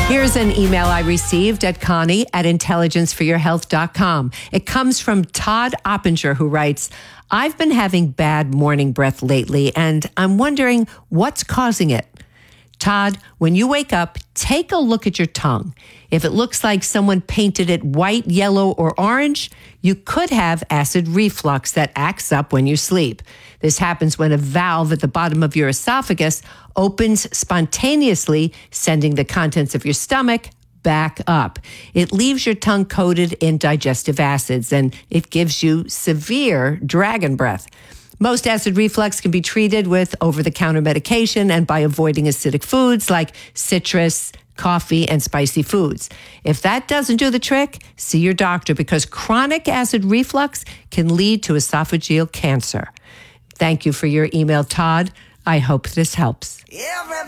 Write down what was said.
Here's an email I received at Connie@intelligenceforyourhealth.com. It comes from Todd Oppinger, who writes, I've been having bad morning breath lately, and I'm wondering what's causing it. Todd, when you wake up, take a look at your tongue. If it looks like someone painted it white, yellow, or orange, you could have acid reflux that acts up when you sleep. This happens when a valve at the bottom of your esophagus opens spontaneously, sending the contents of your stomach back up. It leaves your tongue coated in digestive acids, and it gives you severe dragon breath. Most acid reflux can be treated with over-the-counter medication and by avoiding acidic foods like citrus, coffee, and spicy foods. If that doesn't do the trick, see your doctor, because chronic acid reflux can lead to esophageal cancer. Thank you for your email, Todd. I hope this helps.